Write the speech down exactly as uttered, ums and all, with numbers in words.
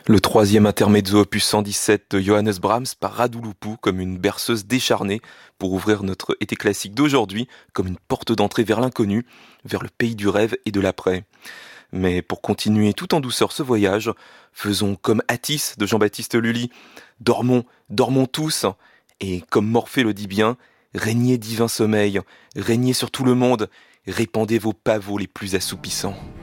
Le troisième intermezzo opus cent dix-sept de Johannes Brahms par Radouloupou comme une berceuse décharnée pour ouvrir notre été classique d'aujourd'hui comme une porte d'entrée vers l'inconnu, vers le pays du rêve et de l'après. Mais pour continuer tout en douceur ce voyage, faisons comme Attis de Jean-Baptiste Lully. Dormons, dormons tous, et comme Morphée le dit bien, régnez divin sommeil, régnez sur tout le monde, répandez vos pavots les plus assoupissants.